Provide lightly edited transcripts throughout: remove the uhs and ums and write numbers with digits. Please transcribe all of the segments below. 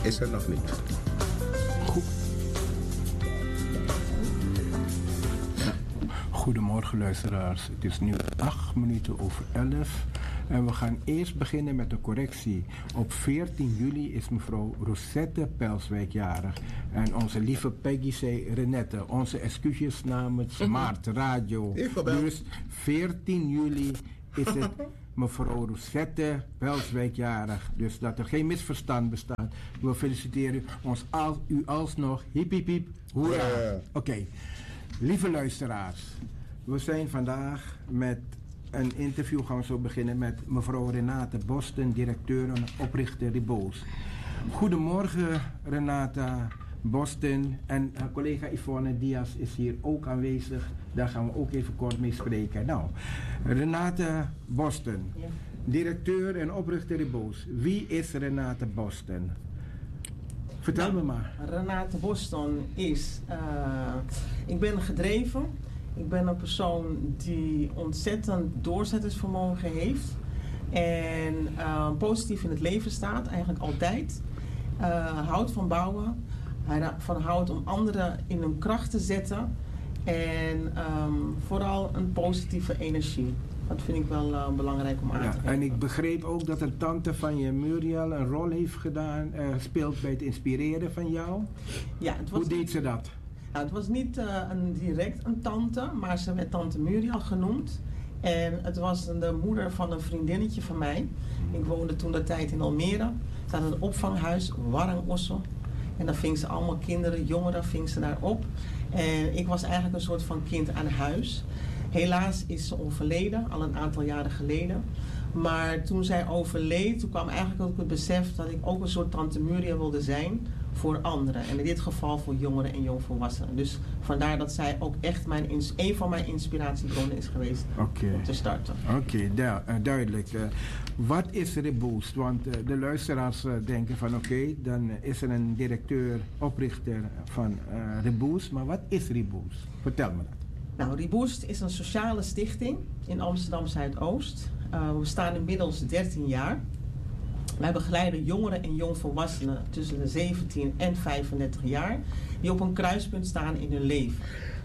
is er nog niet. Goed. Goedemorgen luisteraars. Het is nu 11:08. En we gaan eerst beginnen met een correctie. Op 14 juli is mevrouw Rosette Pelswijk jarig. En onze lieve Peggy zei Renette. Onze excuses namens Smart Radio. Dus 14 juli is het mevrouw Rosette Pelswijk jarig. Dus dat er geen misverstand bestaat. We feliciteren u alsnog. Hip hip hip. Hoera. Oké. Lieve luisteraars. We zijn vandaag met een interview, gaan we zo beginnen met mevrouw Renate Boston, directeur en oprichter Reboos. Goedemorgen Renata Boston en collega Yvonne Diaz is hier ook aanwezig. Daar gaan we ook even kort mee spreken. Nou, Renate Boston, directeur en oprichter Reboos. Wie is Renate Boston? Vertel me maar. Renate Boston is, ik ben gedreven. Ik ben een persoon die ontzettend doorzettingsvermogen heeft en positief in het leven staat, eigenlijk altijd. Houdt van bouwen, van houdt om anderen in hun kracht te zetten en vooral een positieve energie. Dat vind ik wel belangrijk om aan te geven. En ik begreep ook dat een tante van je, Muriel, een rol heeft gespeeld bij het inspireren van jou. Ja, hoe deed ze dat? Nou, het was niet direct een tante, maar ze werd tante Muriel genoemd. En het was de moeder van een vriendinnetje van mij. Ik woonde toen de tijd in Almere. Ze had een opvanghuis, Warang-Ossel. En dan ving ze allemaal kinderen, jongeren, ving ze daar op. En ik was eigenlijk een soort van kind aan huis. Helaas is ze overleden, al een aantal jaren geleden. Maar toen zij overleed, toen kwam eigenlijk ook het besef dat ik ook een soort tante Muriel wilde zijn voor anderen. En in dit geval voor jongeren en jongvolwassenen. Dus vandaar dat zij ook echt een van mijn inspiratiebronnen is geweest om te starten. Oké, duidelijk. Wat is Reboost? Want de luisteraars denken van dan is er een directeur, oprichter van Reboost. Maar wat is Reboost? Vertel me dat. Nou, Reboost is een sociale stichting in Amsterdam Zuidoost. We staan inmiddels 13 jaar. Wij begeleiden jongeren en jongvolwassenen tussen de 17 en 35 jaar die op een kruispunt staan in hun leven.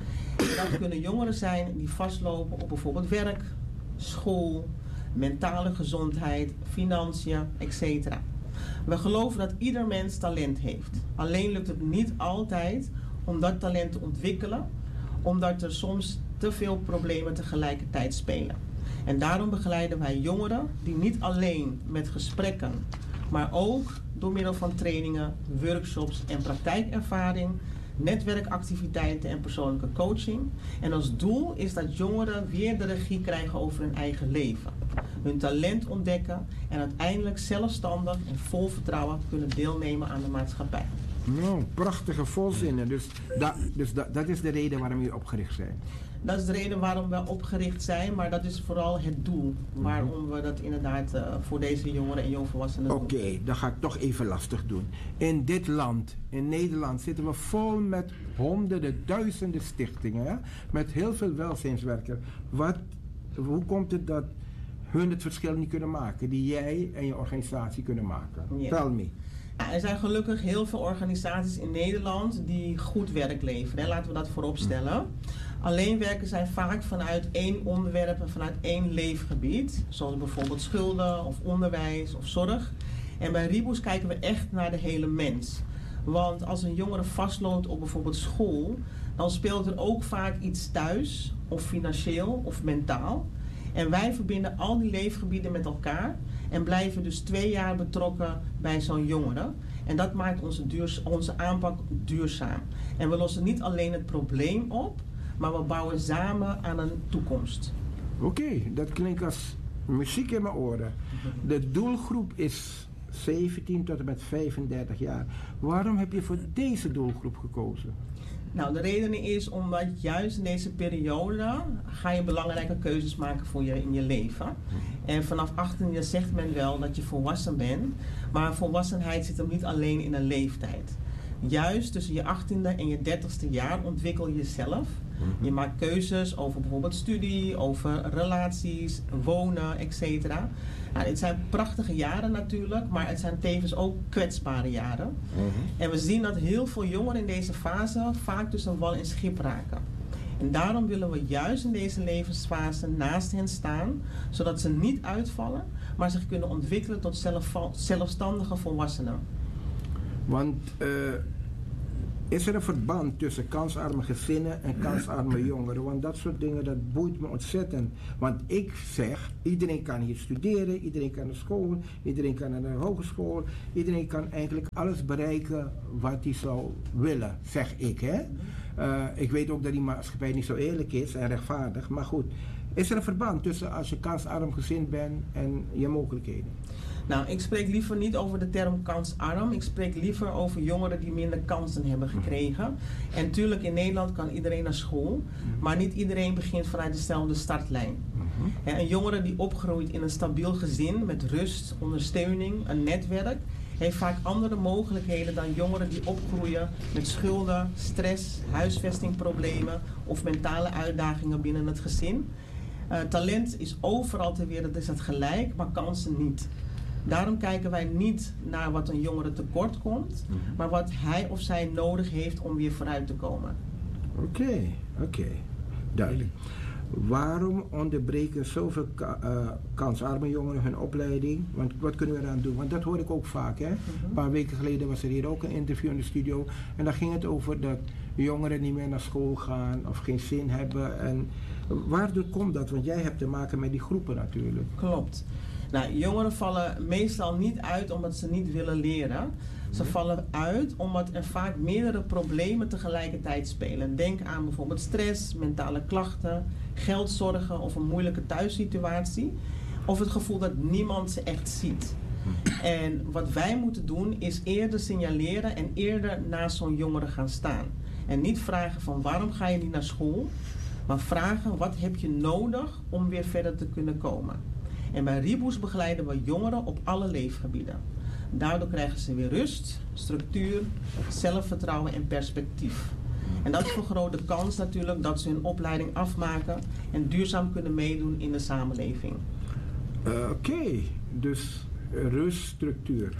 Dat kunnen jongeren zijn die vastlopen op bijvoorbeeld werk, school, mentale gezondheid, financiën, etc. We geloven dat ieder mens talent heeft. Alleen lukt het niet altijd om dat talent te ontwikkelen, omdat er soms te veel problemen tegelijkertijd spelen. En daarom begeleiden wij jongeren die niet alleen met gesprekken, maar ook door middel van trainingen, workshops en praktijkervaring, netwerkactiviteiten en persoonlijke coaching. En ons doel is dat jongeren weer de regie krijgen over hun eigen leven, hun talent ontdekken en uiteindelijk zelfstandig en vol vertrouwen kunnen deelnemen aan de maatschappij. Nou, prachtige volzinnen. Dus dat is de reden waarom jullie opgericht zijn. Dat is de reden waarom we opgericht zijn, maar dat is vooral het doel waarom we dat inderdaad voor deze jongeren en jongvolwassenen doen. Oké, dan ga ik toch even lastig doen. In dit land, in Nederland, zitten we vol met honderden, duizenden stichtingen, ja? Met heel veel welzijnswerkers. Hoe komt het dat hun het verschil niet kunnen maken, die jij en je organisatie kunnen maken? Yeah. Tell me. Ja, er zijn gelukkig heel veel organisaties in Nederland die goed werk leveren. Hè? Laten we dat voorop stellen. Alleen werken zij vaak vanuit één onderwerp en vanuit één leefgebied. Zoals bijvoorbeeld schulden of onderwijs of zorg. En bij Reboost kijken we echt naar de hele mens. Want als een jongere vastloopt op bijvoorbeeld school, dan speelt er ook vaak iets thuis, of financieel of mentaal. En wij verbinden al die leefgebieden met elkaar en blijven dus 2 jaar betrokken bij zo'n jongere. En dat maakt onze aanpak duurzaam. En we lossen niet alleen het probleem op, maar we bouwen samen aan een toekomst. Oké, dat klinkt als muziek in mijn oren. De doelgroep is 17 tot en met 35 jaar. Waarom heb je voor deze doelgroep gekozen? Nou, de reden is omdat juist in deze periode ga je belangrijke keuzes maken voor je in je leven. En vanaf 18 jaar zegt men wel dat je volwassen bent, maar volwassenheid zit hem niet alleen in een leeftijd. Juist tussen je 18e en je 30ste jaar ontwikkel je jezelf. Je maakt keuzes over bijvoorbeeld studie, over relaties, wonen, etc. Nou, het zijn prachtige jaren natuurlijk, maar het zijn tevens ook kwetsbare jaren. En we zien dat heel veel jongeren in deze fase vaak tussen wal en schip raken. En daarom willen we juist in deze levensfase naast hen staan, zodat ze niet uitvallen, maar zich kunnen ontwikkelen tot zelfstandige volwassenen. Want is er een verband tussen kansarme gezinnen en kansarme jongeren? Want dat soort dingen, dat boeit me ontzettend. Want ik zeg, iedereen kan hier studeren, iedereen kan naar school, iedereen kan naar de hogeschool, iedereen kan eigenlijk alles bereiken wat hij zou willen, zeg ik. Hè? Ik weet ook dat die maatschappij niet zo eerlijk is en rechtvaardig, maar goed. Is er een verband tussen als je kansarm gezin bent en je mogelijkheden? Nou, ik spreek liever niet over de term kansarm. Ik spreek liever over jongeren die minder kansen hebben gekregen. En natuurlijk, in Nederland kan iedereen naar school, maar niet iedereen begint vanuit dezelfde startlijn. Een jongere die opgroeit in een stabiel gezin met rust, ondersteuning, een netwerk, heeft vaak andere mogelijkheden dan jongeren die opgroeien met schulden, stress, huisvestingproblemen of mentale uitdagingen binnen het gezin. Talent is overal ter wereld is het gelijk, maar kansen niet. Daarom kijken wij niet naar wat een jongere tekort komt, maar wat hij of zij nodig heeft om weer vooruit te komen. Oké. Duidelijk. Waarom onderbreken zoveel kansarme jongeren hun opleiding? Want wat kunnen we eraan doen? Want dat hoor ik ook vaak. Hè? Een paar weken geleden was er hier ook een interview in de studio. En daar ging het over dat jongeren niet meer naar school gaan of geen zin hebben. En waardoor komt dat? Want jij hebt te maken met die groepen natuurlijk. Klopt. Nou, jongeren vallen meestal niet uit omdat ze niet willen leren. Ze vallen uit omdat er vaak meerdere problemen tegelijkertijd spelen. Denk aan bijvoorbeeld stress, mentale klachten, geldzorgen of een moeilijke thuissituatie. Of het gevoel dat niemand ze echt ziet. En wat wij moeten doen is eerder signaleren en eerder naast zo'n jongere gaan staan. En niet vragen van waarom ga je niet naar school, maar vragen wat heb je nodig om weer verder te kunnen komen. En bij Reboost begeleiden we jongeren op alle leefgebieden. Daardoor krijgen ze weer rust, structuur, zelfvertrouwen en perspectief. En dat vergroot de kans natuurlijk dat ze hun opleiding afmaken en duurzaam kunnen meedoen in de samenleving. Oké, dus rust, structuur.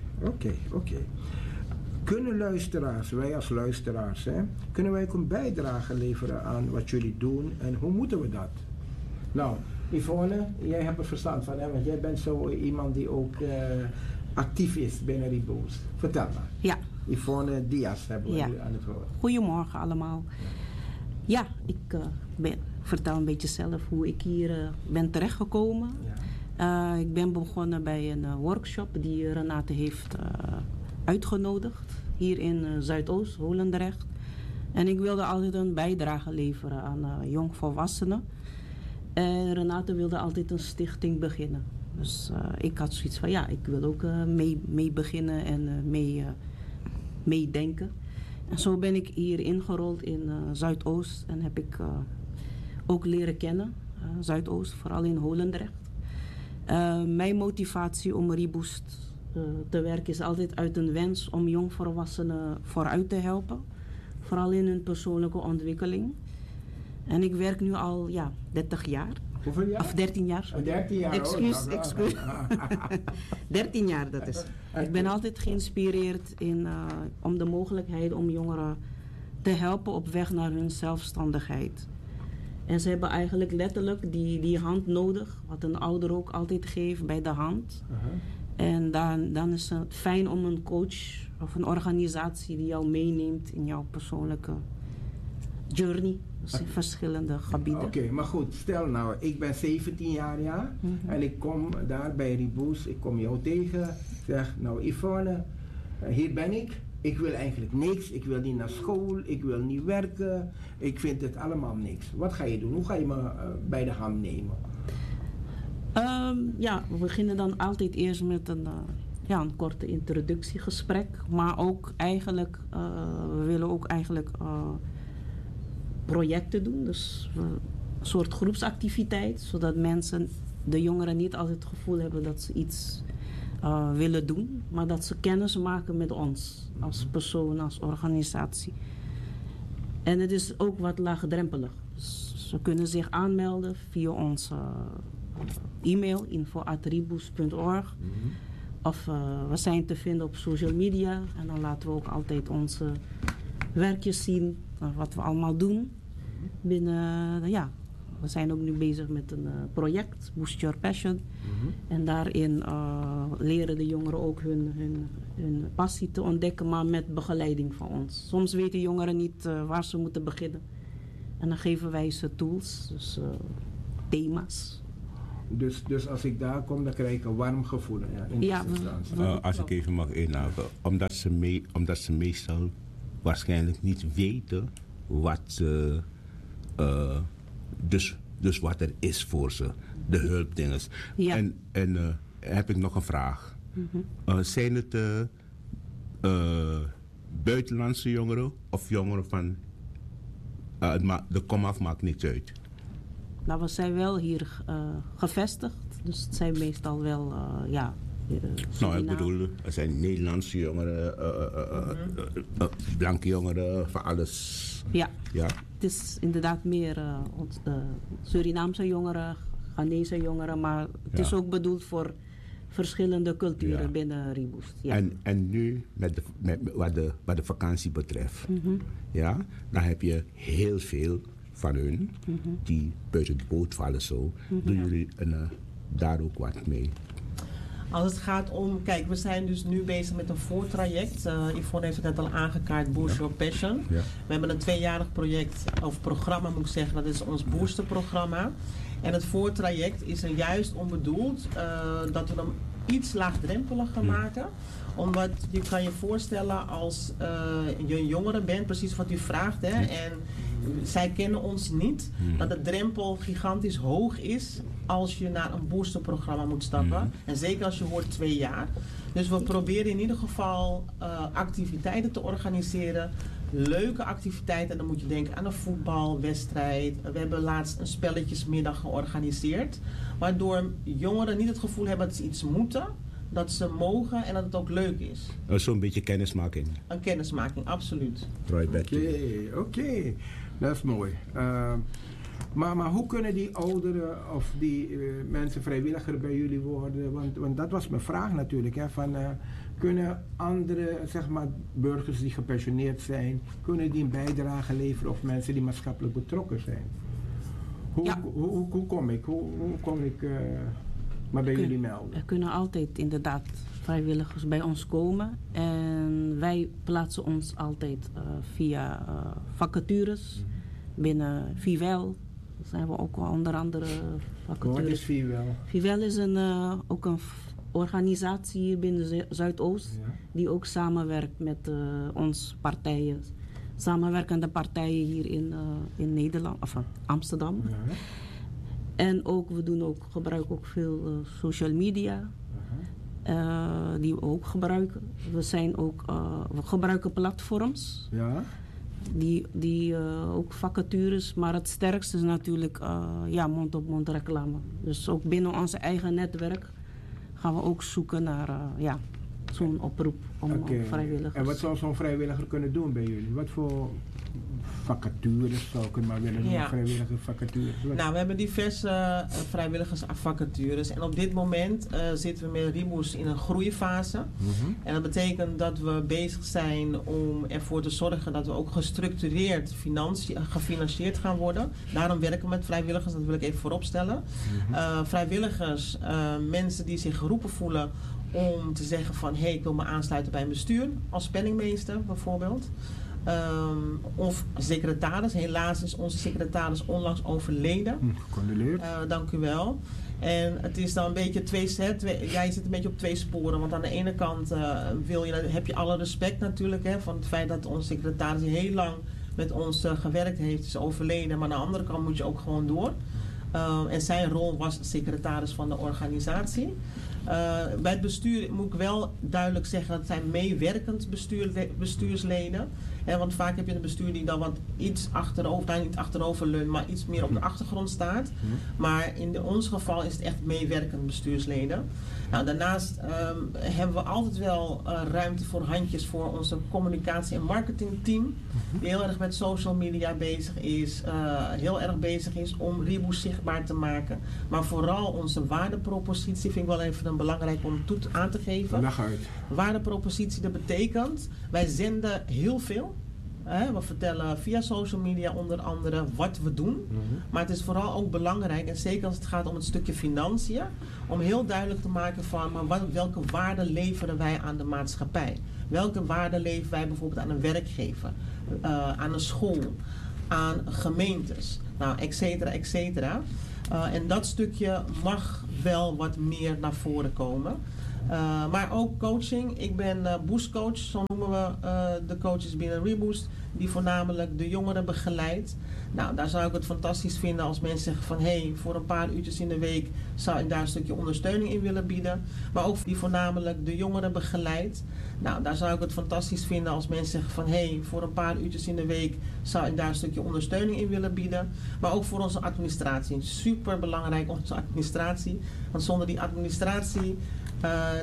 Oké. Kunnen luisteraars, wij als luisteraars, kunnen wij ook een bijdrage leveren aan wat jullie doen en hoe moeten we dat? Nou, Yvonne, jij hebt er verstand van, hè? Want jij bent zo iemand die ook actief is binnen Reboost. Vertel maar. Ja. Yvonne Diaz hebben we nu aan het horen. Goedemorgen allemaal. Ja, ik vertel een beetje zelf hoe ik hier ben terechtgekomen. Ja. Ik ben begonnen bij een workshop die Renate heeft uitgenodigd. Hier in Zuidoost, Holendrecht. En ik wilde altijd een bijdrage leveren aan jongvolwassenen. En Renate wilde altijd een stichting beginnen. Dus ik had zoiets van, ja, ik wil ook mee beginnen en meedenken. En zo ben ik hier ingerold in Zuidoost en heb ik ook leren kennen, Zuidoost, vooral in Holendrecht. Mijn motivatie om Reboost te werken is altijd uit een wens om jongvolwassenen vooruit te helpen. Vooral in hun persoonlijke ontwikkeling. En ik werk nu al 30 jaar. Hoeveel jaar? Of 13 jaar. 13 jaar. Excuus. 13 jaar, dat is. Ik ben altijd geïnspireerd om de mogelijkheid om jongeren te helpen op weg naar hun zelfstandigheid. En ze hebben eigenlijk letterlijk die hand nodig, wat een ouder ook altijd geeft, bij de hand. En dan is het fijn om een coach of een organisatie die jou meeneemt in jouw persoonlijke journey. Dus in verschillende gebieden. Oké, maar goed, stel nou, ik ben 17 jaar, en ik kom daar bij Reboost, ik kom jou tegen, zeg, nou Yvonne, hier ben ik. Ik wil eigenlijk niks, ik wil niet naar school, ik wil niet werken, ik vind het allemaal niks. Wat ga je doen? Hoe ga je me bij de hand nemen? We beginnen dan altijd eerst met een korte introductiegesprek. Maar ook eigenlijk, we willen ook eigenlijk projecten doen. Dus een soort groepsactiviteit, zodat de jongeren niet altijd het gevoel hebben dat ze iets willen doen, maar dat ze kennis maken met ons als persoon, als organisatie. En het is ook wat laagdrempelig. Dus ze kunnen zich aanmelden via onze e-mail info@rebus.org. Of we zijn te vinden op social media. En dan laten we ook altijd onze werkjes zien. Wat we allemaal doen. We zijn ook nu bezig met een project, Boost Your Passion. En daarin leren de jongeren ook hun passie te ontdekken, maar met begeleiding van ons. Soms weten jongeren niet waar ze moeten beginnen. En dan geven wij ze tools, dus thema's. Dus als ik daar kom, dan krijg ik een warm gevoel. Als ik even mag inhaken. Omdat ze meestal waarschijnlijk niet weten wat ze... Dus wat er is voor ze, de hulpdingers. Ja. En heb ik nog een vraag. Zijn het buitenlandse jongeren of jongeren van... de komaf maakt niks uit? Nou, we zijn wel hier gevestigd. Dus het zijn meestal wel, nou, ik bedoel, er zijn Nederlandse jongeren, blanke jongeren, van alles. Ja. Ja. Het is inderdaad meer Surinaamse jongeren, Ghanese jongeren, maar het is ook bedoeld voor verschillende culturen binnen Rebus. Ja. En nu, wat de vakantie betreft, ja, dan heb je heel veel van hun die buiten de boot vallen zo. Doen jullie daar ook wat mee? Als het gaat om, kijk, we zijn dus nu bezig met een voortraject. Yvonne heeft het net al aangekaart, Boost Your Passion. Ja. We hebben een 2-jarig project, of programma moet ik zeggen, dat is ons boosterprogramma. En het voortraject is er juist om bedoeld dat we hem iets laagdrempeliger maken. Omdat je kan je voorstellen als je een jongere bent, precies wat u vraagt, hè, en zij kennen ons niet, dat de drempel gigantisch hoog is als je naar een boosterprogramma moet stappen. En zeker als je hoort 2 jaar. Dus we proberen in ieder geval activiteiten te organiseren. Leuke activiteiten. En dan moet je denken aan een voetbalwedstrijd. We hebben laatst een spelletjesmiddag georganiseerd. Waardoor jongeren niet het gevoel hebben dat ze iets moeten. Dat ze mogen en dat het ook leuk is. Zo'n beetje kennismaking. Een kennismaking, absoluut. Oké. Dat is mooi. Maar hoe kunnen die ouderen of die mensen vrijwilliger bij jullie worden? Want dat was mijn vraag natuurlijk. Hè, kunnen andere burgers die gepensioneerd zijn, kunnen die een bijdrage leveren of mensen die maatschappelijk betrokken zijn? Hoe kom ik maar bij jullie melden? Er kunnen altijd inderdaad vrijwilligers bij ons komen. En wij plaatsen ons altijd via vacatures binnen Vivel. Zijn we ook onder andere vacatures. Wat is Vivel? Vivel is ook een organisatie hier binnen Zuidoost, die ook samenwerkt met ons partijen, samenwerkende partijen hier in Nederland, of Amsterdam. Ja. En ook, we gebruiken ook veel social media, die we ook gebruiken. We gebruiken platforms. Ja. Die ook vacatures, maar het sterkste is natuurlijk mond-op-mond reclame. Dus ook binnen onze eigen netwerk gaan we ook zoeken naar zo'n oproep om vrijwilligers. En wat zou zo'n vrijwilliger kunnen doen bij jullie? Wat voor vacatures zou ik maar willen noemen? Vrijwillige vacatures? Nou, we hebben diverse vrijwilligersvacatures. En op dit moment zitten we met Rebus in een groeifase. En dat betekent dat we bezig zijn om ervoor te zorgen dat we ook gestructureerd gefinancierd gaan worden. Daarom werken we met vrijwilligers, dat wil ik even vooropstellen. Vrijwilligers, mensen die zich geroepen voelen om te zeggen van ik wil me aansluiten bij een bestuur, als penningmeester bijvoorbeeld. Of secretaris. Helaas is onze secretaris onlangs overleden. Gecondoleerd. Dank u wel. En het is dan een beetje jij zit een beetje op 2 sporen. Want aan de ene kant heb je alle respect natuurlijk van het feit dat onze secretaris heel lang met ons gewerkt heeft, is overleden. Maar aan de andere kant moet je ook gewoon door. En zijn rol was secretaris van de organisatie. Bij het bestuur moet ik wel duidelijk zeggen dat het zijn meewerkend bestuursleden. Want vaak heb je een bestuur die dan wat iets achterover, niet achterover leunt, maar iets meer op de achtergrond staat. Maar in ons geval is het echt meewerkend bestuursleden. Nou, daarnaast hebben we altijd wel ruimte voor handjes voor onze communicatie- en marketingteam. Die heel erg met social media bezig is. Heel erg bezig is om Reboos zichtbaar te maken. Maar vooral onze waardepropositie vind ik wel even belangrijk om aan te geven. Leg uit. Waardepropositie, dat betekent, wij zenden heel veel. We vertellen via social media onder andere wat we doen. Maar het is vooral ook belangrijk, en zeker als het gaat om het stukje financiën, om heel duidelijk te maken van welke waarde leveren wij aan de maatschappij. Welke waarde leveren wij bijvoorbeeld aan een werkgever, aan een school, aan gemeentes, nou, et cetera, et cetera. En dat stukje mag wel wat meer naar voren komen. Maar ook coaching. Ik ben boostcoach, zo noemen we de coaches binnen Reboost, die voornamelijk de jongeren begeleidt. Nou, daar zou ik het fantastisch vinden als mensen zeggen van voor een paar uurtjes in de week zou ik daar een stukje ondersteuning in willen bieden. Maar ook die voornamelijk de jongeren begeleidt. Nou, daar zou ik het fantastisch vinden als mensen zeggen van voor een paar uurtjes in de week zou ik daar een stukje ondersteuning in willen bieden. Maar ook voor onze administratie. Super belangrijk, onze administratie. Want zonder die administratie